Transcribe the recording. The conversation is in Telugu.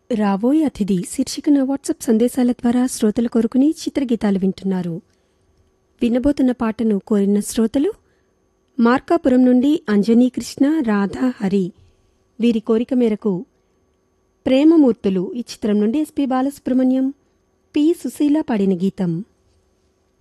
రాబోయే అతిథి శీర్షికన వాట్సాప్ సందేశాల ద్వారా శ్రోతల కొరకుని చిత్రగీతాలు వింటున్నారు. వినబోతున్న పాటను కోరిన శ్రోతలు మార్కాపురం నుండి అంజనీకృష్ణ, రాధా, హరి. వీరి కోరిక మేరకు ప్రేమమూర్తులు ఈ చిత్రం నుండి ఎస్పి బాలసుబ్రహ్మణ్యం, పి సుశీల పాడిన గీతం.